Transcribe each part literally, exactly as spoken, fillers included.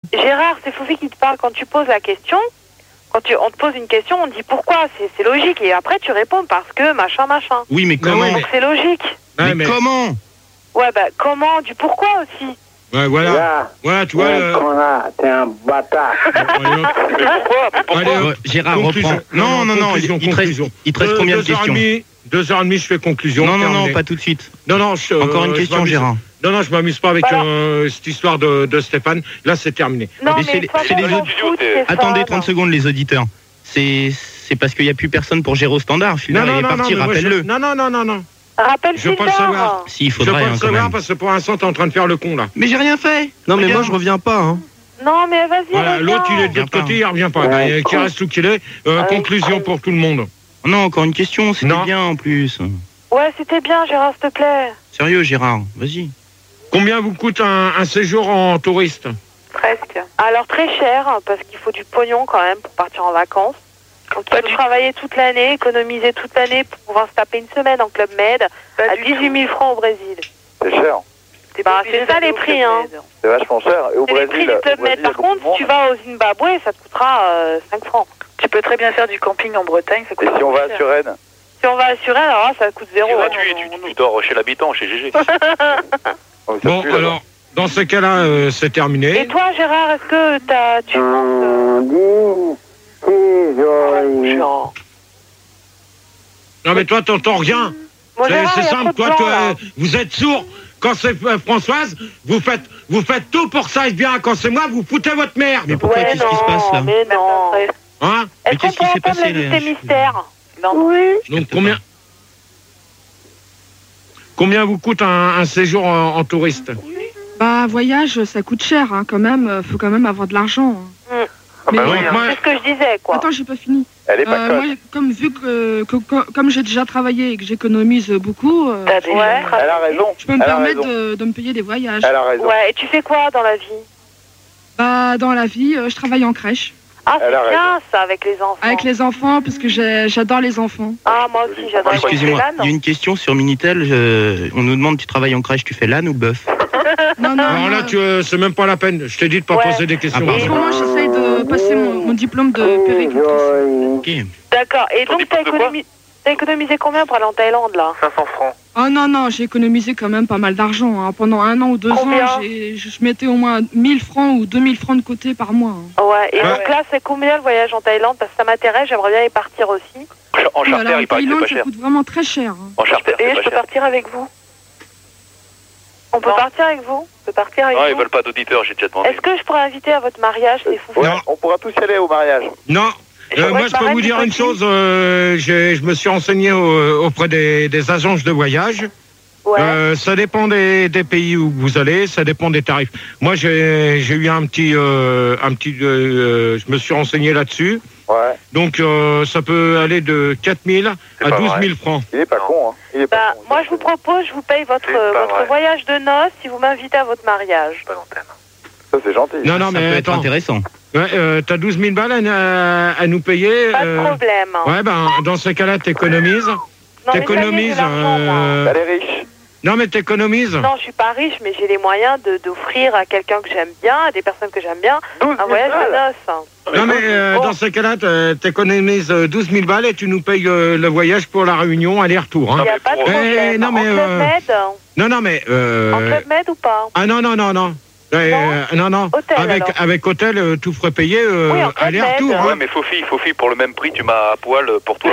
Gérard, c'est Fofi qui te parle. Quand tu poses la question, quand tu, on te pose une question, on dit pourquoi, c'est logique. Et après, tu réponds parce que machin, machin. Oui, mais comment? Donc c'est logique. Mais, mais comment? Ouais, bah comment? Du pourquoi aussi. Ouais, voilà. Là, Voilà, tu vois. Euh... T'es un bâtard. Mais pourquoi? Mais pourquoi? Allez, Ouais, Gérard, conclusion. reprends. Non, non, non, il, il te reste, il te reste deux, combien deux de questions? heures et demie, Deux heures et demie, je fais conclusion. Non, non, terminé. non, pas tout de suite. Non, non, je, Encore une euh, question, Gérard. Non, non, je m'amuse pas avec Voilà. euh, cette histoire de, de Stéphane. Là, c'est terminé. Non, Mais mais, c'est- de toute façon, c'est les on s'en autres fout, idiots, c'est Attendez fun. trente secondes, les auditeurs. C'est c'est parce qu'il n'y a plus personne pour gérer au standard. Philbert, il est parti, mais moi, je- rappelle-le. Non, non, non, non, non. Rappelle Je veux pas le Philbert. savoir. Si, il Je veux faudrait pas hein, le quand savoir même. parce que pour l'instant, t'es en train de faire le con, là. Mais j'ai rien fait. Non, mais moi, Regarde. je reviens pas. Hein. Non, mais vas-y, Voilà, reviens. l'autre, il est de Viens l'autre pas. côté, il revient pas. Ouais, Mais qui con. reste où qu'il est. Euh, Ouais, conclusion con. pour tout le monde. Non, encore une question, c'était Non. bien en plus. Ouais, c'était bien, Gérard, s'il te plaît. Sérieux, Gérard, vas-y. Combien vous coûte un, un séjour en touriste? Presque. Alors très cher, parce qu'il faut du pognon quand même pour partir en vacances. Donc il faut travailler toute l'année, économiser toute l'année pour pouvoir se taper une semaine en Club Med à dix-huit mille francs au Brésil. C'est cher. Bah, c'est ça les prix, hein. C'est vachement cher. Et au C'est les Brésil, prix du Club au Brésil, Med. Par il y a beaucoup contre, de monde. si tu vas au Zimbabwe, ça te coûtera euh, cinq francs. Tu peux très bien faire du camping en Bretagne, ça Et si on va à Suresnes? Si on va à Suresnes, alors là, ça coûte zéro. C'est hein. gratuit, tu, tu, tu dors chez l'habitant, chez G G. Oh, mais ça Bon, pue, là-bas. alors, dans ce cas-là, euh, c'est Et terminé. toi, Gérard, est-ce que t'as, tu penses... Hum, dis, c'est joli. Genre... Non, mais toi, t'entends rien. Bon, C'est Gérard, c'est il y a simple, trop de toi, blanc, toi, là. euh, vous êtes sourd. Quand c'est euh, Françoise, vous faites, vous faites tout pour ça et bien. Quand c'est moi, vous foutez votre merde. Mais pourquoi, Ouais, qu'est-ce qui se non, passe là? mais non. Hein? Mais Est-ce qu'on qu'est-ce peut qui s'est entendre passé, l'invité là? Je- mystère? Oui. Donc, combien, combien vous coûte un, un séjour en, en touriste? Bah, voyage, ça coûte cher, hein, quand même. euh, Faut quand même avoir de l'argent. hein. Ah bah Mais- oui, Donc, hein. moi, C'est ce que je disais, quoi. Attends, j'ai pas fini. Elle est pas Euh, conne. moi, comme vu que, que- que- comme j'ai déjà travaillé et que j'économise beaucoup, euh, T'as déjà Elle a travaillé. raison. je peux me Elle a permettre raison. de, de me payer des voyages. Elle a raison. Ouais, et tu fais quoi dans la vie? Bah, dans la vie, euh, je travaille en crèche Ah, Elle a c'est bien, ça, avec les enfants. avec les enfants parce que j'ai- j'adore les enfants. Ah, moi aussi, j'adore les Excusez-moi, enfants. il y a une question sur Minitel. je- On nous demande, tu travailles en crèche, tu fais l'âne ou bœuf? Non, non, alors là, non. tu, euh, c'est même pas la peine. Je t'ai dit de pas Ouais. poser des questions. Ah, En ce pardon. moment, j'essaye de passer mon, mon diplôme de C'est péricultrice. joli. Ok. D'accord, et Ton donc t'as diplôme de quoi économisé... t'as économisé combien pour aller en Thaïlande, là? cinq cents francs. Oh non, non, j'ai économisé quand même pas mal d'argent. hein. Pendant un an ou deux Combien ans, j'ai- je je mettais au moins mille francs ou deux mille francs de côté par mois. hein. Ouais, et Ouais. donc là, c'est combien le voyage en Thaïlande? Parce que ça m'intéresse, j'aimerais bien y partir aussi. En charter, Voilà, en il paraît que c'est Thaïlande, pas ça cher. coûte vraiment très cher. hein. En charter, Et c'est je pas peux cher. partir avec vous? On peut partir avec vous? On peut partir avec Non, ils vous? veulent pas d'auditeurs, j'ai déjà demandé. Est-ce que je pourrais inviter à votre mariage, les fous? Ouais, Non. on pourra tous y aller au mariage. Non. Et Euh, ouais, moi, je peux pareil, vous c'est dire pas une qui chose. euh, j'ai- je me suis renseigné au- auprès des, des agences de voyage. Ouais. Euh, ça dépend des, des pays où vous allez, ça dépend des tarifs. Moi, j'ai j'ai eu un petit, euh, un petit, euh, je me suis renseigné là-dessus. Ouais. Donc, euh, ça peut aller de quatre mille C'est à pas douze vrai. mille francs. Il est pas con, hein. Il est pas Bah, con. moi, je vous propose, je vous paye votre, C'est pas votre vrai. voyage de noces si vous m'invitez à votre mariage. Pas d'antenne. Ça, c'est gentil. Non, non, Ça mais peut être attends. intéressant. Ouais, euh, t'as douze mille balles à, à nous payer. Pas de euh, problème. Ouais, ben, dans ce cas-là, t'économises. Non, mais ça y est, T'économises. j'ai l'argent, moi. euh, Elle est riche. Non, mais t'économises. Non, je suis pas riche, mais j'ai les moyens de- d'offrir à quelqu'un que j'aime bien, à des personnes que j'aime bien, douze un mille voyage de balles. noces. Non, mais euh, Oh. dans ce cas-là, t'é- t'économises euh, douze mille balles et tu nous payes euh, le voyage pour la réunion aller-retour. Il Hein. n'y a pas de Eh, problème. non, mais, en Club euh, Med, Non, non, mais. euh, en Club Med ou pas? Ah non, non, non, non. Euh, non, non. Hôtel, avec, alors. avec hôtel, euh, tout frais payé, euh, Oui, en Club aller-retour. Med. hein. Ouais, mais Fofi, Fofi, pour le même prix, tu m'as à poil pour toi.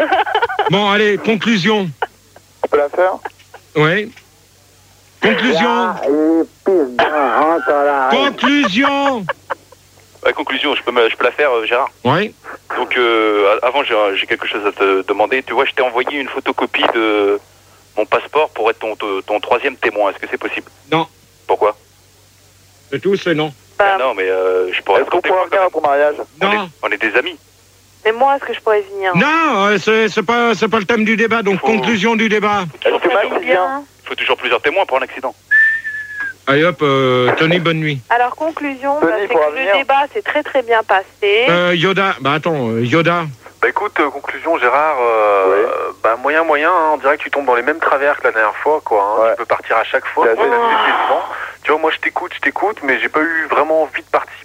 Bon, allez, conclusion. On peut la faire? Oui. Conclusion. Ah, il pisse bien, rentre dans la rue. Conclusion. Ouais, conclusion, je peux, me- je peux la faire, euh, Gérard. Oui. Donc, euh, avant, j'ai j'ai quelque chose à te demander. Tu vois, je t'ai envoyé une photocopie de mon passeport pour être ton, ton, ton troisième témoin. Est-ce que c'est possible? Non. Pourquoi? C'est tout, c'est non. Bah, Ah non, mais euh, je pourrais Est-ce qu'on te pourra compter, venir à ton mariage? on, est, Non. on est des amis. mais moi, est-ce que je pourrais venir? Non, euh, c'est c'est pas, c'est pas le thème du débat, donc Faut- conclusion du débat. Est-ce que Ça Max fait il vient? bien. Il faut toujours plusieurs témoins pour un accident. Allez hop, euh, Tony, bonne nuit. Alors, conclusion, Tony, bah, c'est pourra que venir. le débat s'est très très bien passé. Euh, Yoda, bah attends, euh, Yoda. Bah écoute, euh, conclusion Gérard, euh, Ouais. euh, bah moyen moyen, hein, on dirait que tu tombes dans les mêmes travers que la dernière fois, quoi. Hein. Ouais. Tu peux partir à chaque fois, C'est c'est assez- assez décevant. Tu vois, moi je t'écoute, je t'écoute, mais j'ai pas eu vraiment envie de participer